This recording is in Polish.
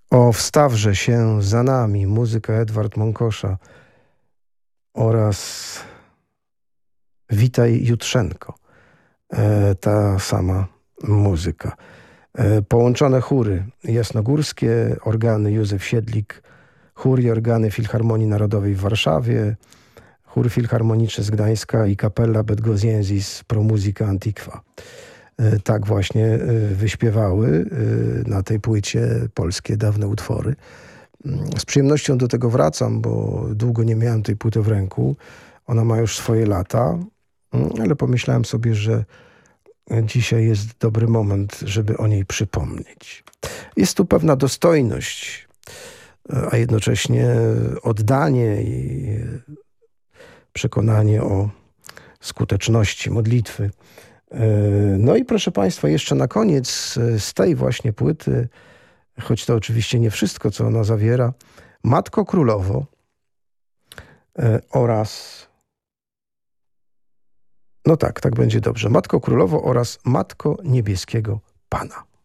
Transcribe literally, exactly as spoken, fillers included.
O Wstawże się za nami, muzyka Edward Mąkosza oraz Witaj Jutrzenko, e, ta sama muzyka. E, połączone chóry jasnogórskie, organy Józef Siedlik, chór i organy Filharmonii Narodowej w Warszawie, chór filharmoniczny z Gdańska i Kapella Bedgoziensis Pro Musica Antiqua. E, tak właśnie e, wyśpiewały e, na tej płycie polskie dawne utwory. Z przyjemnością do tego wracam, bo długo nie miałem tej płyty w ręku. Ona ma już swoje lata, ale pomyślałem sobie, że dzisiaj jest dobry moment, żeby o niej przypomnieć. Jest tu pewna dostojność, a jednocześnie oddanie i przekonanie o skuteczności modlitwy. No i proszę Państwa, jeszcze na koniec z tej właśnie płyty, choć to oczywiście nie wszystko, co ona zawiera, Matko Królowo oraz... No tak, tak będzie dobrze. Matko Królowo oraz Matko Niebieskiego Pana.